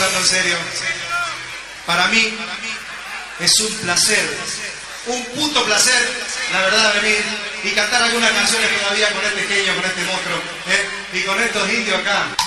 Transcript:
hablando en serio. Para mí es un placer, un puto placer, la verdad, venir y cantar algunas canciones todavía con este genio, con este monstruo, y con estos indios acá.